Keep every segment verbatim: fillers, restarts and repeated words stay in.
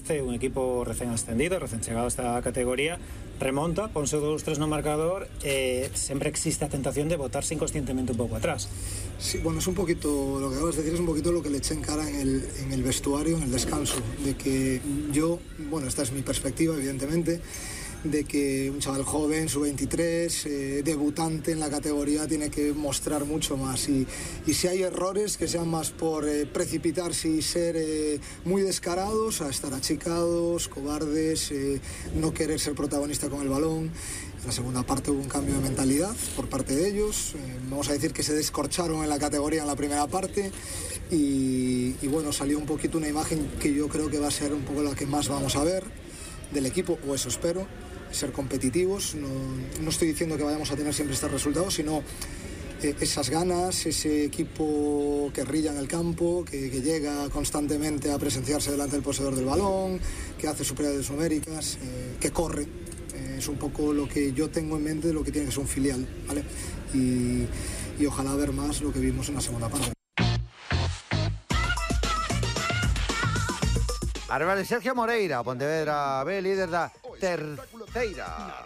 Orense, un equipo recién ascendido, recién chegado a esta categoría, remonta, ponse dos tres no marcador, eh, siempre existe la tentación de botarse inconscientemente un poco atrás. Sí, bueno, es un poquito, lo que acabas de decir es un poquito lo que le eché en cara en el, en el vestuario, en el descanso, de que yo, bueno, esta es mi perspectiva, evidentemente, de que un chaval joven, sub veintitrés, eh, debutante en la categoría, tiene que mostrar mucho más. Y, y si hay errores, que sean más por eh, precipitarse y ser eh, muy descarados, a estar achicados, cobardes, eh, no querer ser protagonista con el balón. En la segunda parte hubo un cambio de mentalidad por parte de ellos. Eh, vamos a decir que se descorcharon en la categoría en la primera parte y, y bueno, salió un poquito una imagen que yo creo que va a ser un poco la que más vamos a ver del equipo, o eso espero. Ser competitivos, no, no estoy diciendo que vayamos a tener siempre estos resultados, sino eh, esas ganas, ese equipo que rilla en el campo, que, que llega constantemente a presenciarse delante del poseedor del balón, que hace superioridades numéricas, eh, que corre. Eh, es un poco lo que yo tengo en mente de lo que tiene que ser un filial, ¿vale? Y, y ojalá ver más lo que vimos en la segunda parte. Arriba de Sergio Moreira, Pontevedra B, líder da terceira.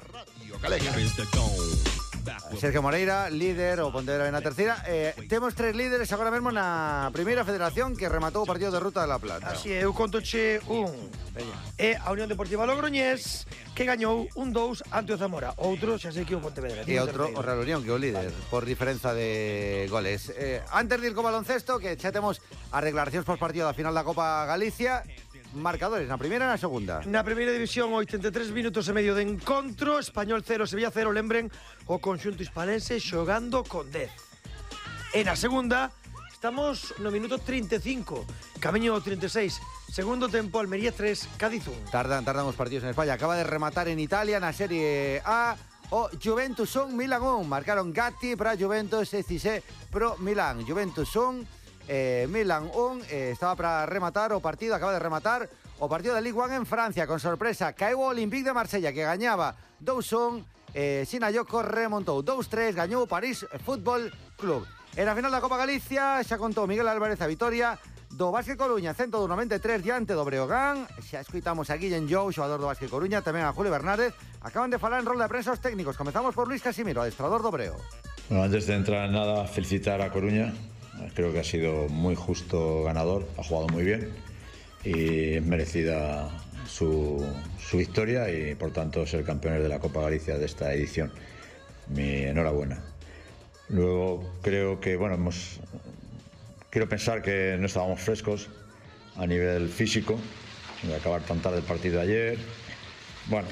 Sergio Moreira, líder o Pontevedra B na terceira. eh, Temos tres líderes agora mesmo na primeira federación que rematou o partido de Ruta de la Plata. Así é, eu contoche un. É a Unión Deportiva Logroñés, que gañou un dous ante o Zamora. Outro, xa sei que o Pontevedra. E outro, o Real Unión, que é o líder, vale, por diferenza de goles. eh, Antes de ir co baloncesto, que xa temos as declaracións post partido da final da Copa Galicia. Marcadores, na primeira e na segunda. Na primeira división, oitenta e tres minutos e medio de encontro. Español cero, Sevilla cero. Lembren o conxunto hispalense xogando con dez. E na segunda, estamos no minuto trinta e cinco, camiño trinta e seis. Segundo tempo, Almería tres, Cádiz un. Tardan, tardan os partidos en España. Acaba de rematar en Italia na Serie A o Juventus un, Milan un. Marcaron Gatti para Juventus e Cissé pro Milan. Juventus un, Eh, Milan un, eh, estaba para rematar o partido, acaba de rematar o partido da Ligue uno en Francia, con sorpresa caeu o Olympique de Marsella, que gañaba dous un, eh, Sinayoko remontou dous tres, gañou o París Fútbol Club. En a final da Copa Galicia xa contou Miguel Álvarez a vitoria do Básquet Coruña, ciento dos noventa e tres diante do Breogán. Xa escoitamos a Guillén Jou, xogador do Básquet Coruña, tamén a Julio Bernárdez. Acaban de falar en rol de prensa os técnicos. Comezamos por Luis Casimiro, adestrador do Breo. Bueno, antes de entrar en nada, felicitar a Coruña. Creo que ha sido muy justo ganador, ha jugado muy bien y es merecida su, su victoria y por tanto ser campeones de la Copa Galicia de esta edición. Mi enhorabuena. Luego creo que, bueno, hemos, quiero pensar que no estábamos frescos a nivel físico, de acabar tan tarde el partido de ayer. Bueno,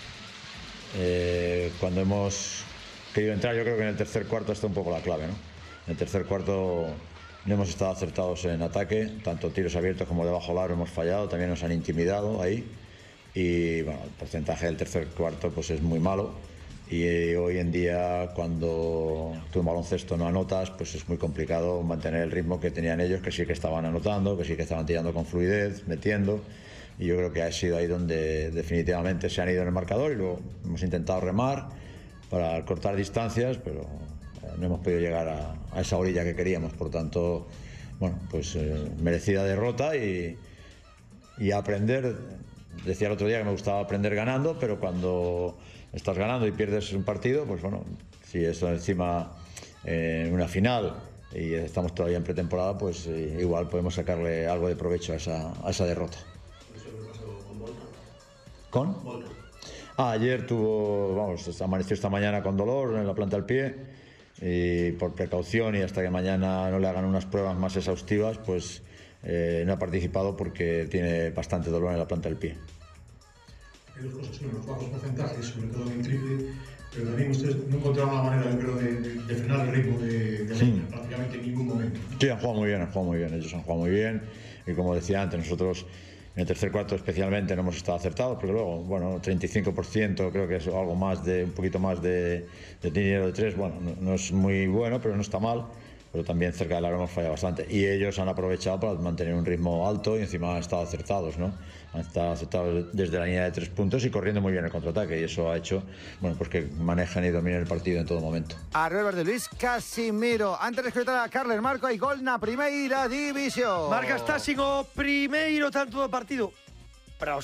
eh, cuando hemos querido entrar, yo creo que en el tercer cuarto está un poco la clave, ¿no? En el tercer cuarto no hemos estado acertados en ataque, tanto tiros abiertos como debajo del aro hemos fallado, también nos han intimidado ahí y bueno, el porcentaje del tercer cuarto pues es muy malo y eh, hoy en día cuando tú en baloncesto no anotas pues es muy complicado mantener el ritmo que tenían ellos, que sí que estaban anotando, que sí que estaban tirando con fluidez, metiendo, y yo creo que ha sido ahí donde definitivamente se han ido en el marcador y luego hemos intentado remar para cortar distancias, pero no hemos podido llegar a, a esa orilla que queríamos, por tanto, bueno, pues eh, merecida derrota y, y aprender. Decía el otro día que me gustaba aprender ganando, pero cuando estás ganando y pierdes un partido, pues bueno, si esto encima eh, en una final y estamos todavía en pretemporada, pues eh, igual podemos sacarle algo de provecho a esa, a esa derrota. ¿Con? Ah, ayer tuvo, vamos, amaneció esta mañana con dolor en la planta del pie. Y por precaución y hasta que mañana no le hagan unas pruebas más exhaustivas, pues eh, no ha participado porque tiene bastante dolor en la planta del pie. Hay dos cosas, uno, los bajos porcentajes, sobre todo en triple, pero también ustedes no encontraron la manera, yo creo, de, de, de frenar el ritmo de, de sí. prácticamente en ningún momento. Sí, han jugado muy bien, han jugado muy bien, ellos han jugado muy bien y como decía antes, nosotros en el tercer cuarto especialmente no hemos estado acertados, porque luego, bueno, treinta y cinco por ciento creo que es algo más de, un poquito más de, de dinero de tres, bueno, no, no es muy bueno, pero no está mal, pero también cerca del aro hemos fallado bastante. Y ellos han aprovechado para mantener un ritmo alto y encima han estado acertados, ¿no? Han estado acertados desde la línea de tres puntos y corriendo muy bien el contraataque, y eso ha hecho, bueno, pues que manejen y dominen el partido en todo momento. Arriba de Luis Casimiro. Antes de escutar a Carles Marco, hay gol na primeira división. Marca está sin o primeiro tanto do partido para os